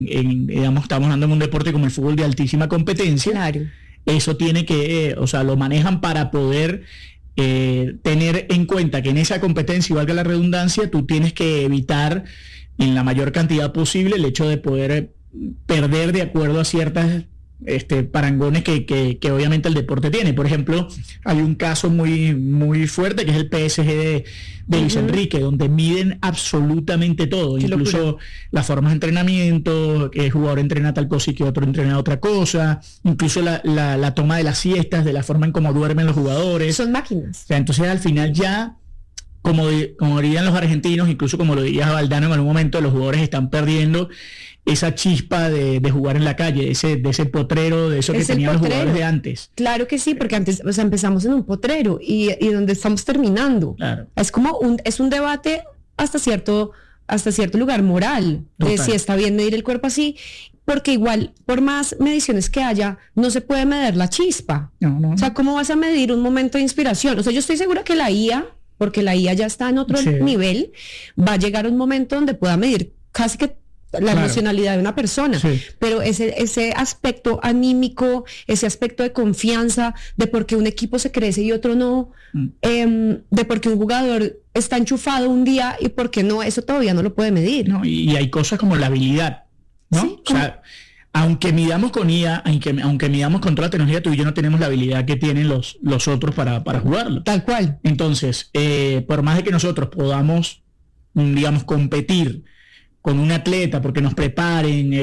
digamos, estamos hablando de un deporte como el fútbol de altísima competencia. Claro. Eso tiene que, o sea, lo manejan para poder tener en cuenta que en esa competencia, y valga la redundancia, tú tienes que evitar en la mayor cantidad posible el hecho de poder perder de acuerdo a ciertas parangones que obviamente el deporte tiene. Por ejemplo, hay un caso muy, muy fuerte que es el PSG de Luis Enrique, donde miden absolutamente todo, incluso las formas de entrenamiento, que el jugador entrena tal cosa y que otro entrena otra cosa, incluso la toma de las siestas, de la forma en cómo duermen los jugadores. Son máquinas. O sea, entonces al final ya, como dirían los argentinos, incluso como lo diría Valdano en algún momento, los jugadores están perdiendo esa chispa de jugar en la calle, de ese potrero, de eso que tenían los jugadores de antes. Claro que sí, porque antes, o sea, empezamos en un potrero y donde estamos terminando. Claro. Es como un debate hasta cierto lugar moral, de si está bien medir el cuerpo así, porque igual, por más mediciones que haya, no se puede medir la chispa. No. O sea, ¿cómo vas a medir un momento de inspiración? O sea, yo estoy segura que la IA, porque la IA ya está en otro nivel, va a llegar a un momento donde pueda medir casi que la emocionalidad de una persona, pero ese aspecto anímico, ese aspecto de confianza, de por qué un equipo se crece y otro no, de por qué un jugador está enchufado un día y por qué no, eso todavía no lo puede medir. No, y hay cosas como la habilidad, ¿no? Sí, o sea, aunque midamos con IA, aunque midamos con toda la tecnología, tú y yo no tenemos la habilidad que tienen los otros para jugarlo. Tal cual. Entonces, por más de que nosotros podamos, digamos, competir con un atleta porque nos preparen,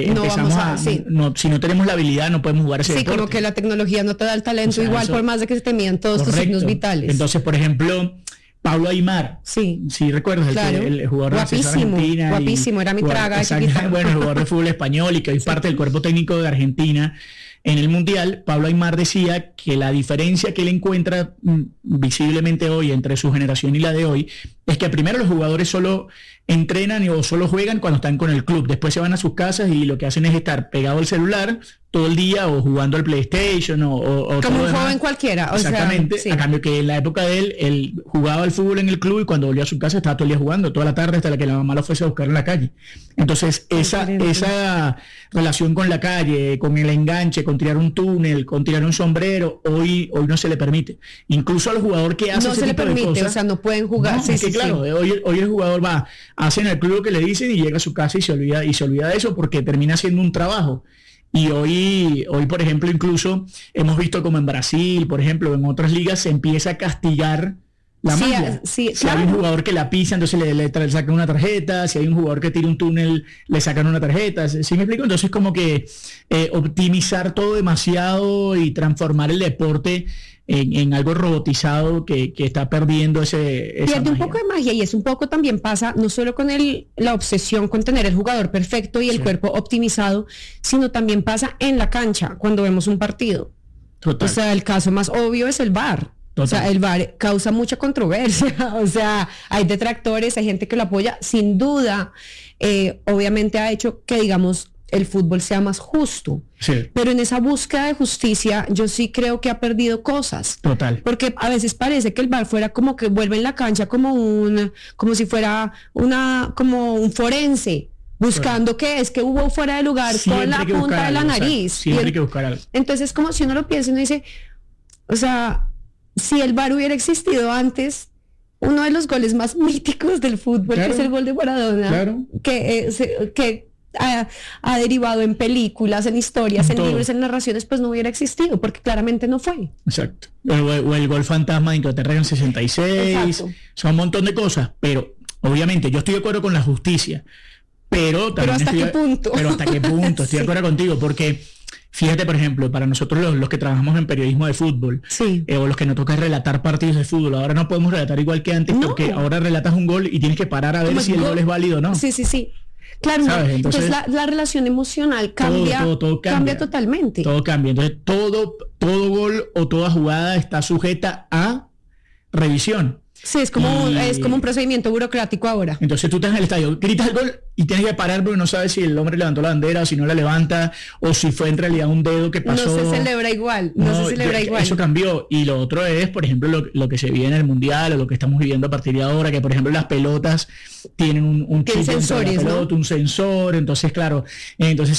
si no tenemos la habilidad no podemos jugar ese deporte. Como que la tecnología no te da el talento igual, por más de que se te midan todos tus signos vitales. Entonces, por ejemplo, Pablo Aimar, sí recuerdas, el jugador de Argentina, guapísimo, era mi traga. Bueno, el jugador de fútbol español y que hoy parte del cuerpo técnico de Argentina. En el Mundial, Pablo Aimar decía que la diferencia que él encuentra visiblemente hoy entre su generación y la de hoy es que primero los jugadores solo entrenan o solo juegan cuando están con el club, después se van a sus casas y lo que hacen es estar pegado al celular todo el día o jugando al PlayStation o como un joven cualquiera. Exactamente, a cambio que en la época de él jugaba al fútbol en el club y cuando volvió a su casa estaba todo el día jugando, toda la tarde hasta la que la mamá lo fuese a buscar en la calle. Entonces esa relación con la calle, con el enganche, con tirar un túnel, con tirar un sombrero, hoy no se le permite. Incluso al jugador que hace ese tipo de cosas, o sea, no pueden jugar. Claro, hoy el jugador hace en el club lo que le dicen y llega a su casa y se olvida de eso porque termina siendo un trabajo. Y hoy, por ejemplo, incluso hemos visto como en Brasil, por ejemplo, en otras ligas se empieza a castigar la magia. Si hay un jugador que la pisa, entonces le sacan una tarjeta. Si hay un jugador que tira un túnel, le sacan una tarjeta. ¿Sí me explico? Entonces como que optimizar todo demasiado y transformar el deporte en algo robotizado que está perdiendo esa pierde un poco de magia, y es un poco también pasa no solo con la obsesión con tener el jugador perfecto y el cuerpo optimizado, sino también pasa en la cancha cuando vemos un partido. Total. O sea, el caso más obvio es el VAR. Total. O sea, el VAR causa mucha controversia. O sea, hay detractores, hay gente que lo apoya, sin duda. Obviamente ha hecho que, digamos, el fútbol sea más justo. Pero en esa búsqueda de justicia yo sí creo que ha perdido cosas. Total. Porque a veces parece que el VAR fuera como que vuelve en la cancha como si fuera como un forense, buscando que hubo fuera de lugar con la punta de la nariz. Siempre hay que buscar algo. Entonces, como si uno lo piensa y uno dice, o sea, si el VAR hubiera existido antes, uno de los goles más míticos del fútbol, que es el gol de Maradona, que ha derivado en películas, en historias, en libros, en narraciones, pues no hubiera existido, porque claramente no fue. Exacto. O el gol fantasma de Inglaterra en 66. Exacto. Son un montón de cosas, pero obviamente yo estoy de acuerdo con la justicia, pero ¿hasta qué punto? Pero hasta qué punto, estoy de acuerdo contigo, porque fíjate, por ejemplo, para nosotros los que trabajamos en periodismo de fútbol, o los que nos toca relatar partidos de fútbol, ahora no podemos relatar igual que antes, porque ahora relatas un gol y tienes que parar a ver si el gol es válido o no. Sí. Claro, entonces la relación emocional cambia, todo cambia totalmente. Todo cambia. Entonces todo gol o toda jugada está sujeta a revisión. Sí, es como un procedimiento burocrático ahora. Entonces tú estás en el estadio, gritas el gol y tienes que parar porque no sabes si el hombre levantó la bandera o si no la levanta o si fue en realidad un dedo que pasó. No se celebra igual, igual. Eso cambió. Y lo otro es, por ejemplo, lo que se vive en el Mundial o lo que estamos viviendo a partir de ahora, que por ejemplo las pelotas tienen un chip dentro de la pelota, un sensor, entonces claro, entonces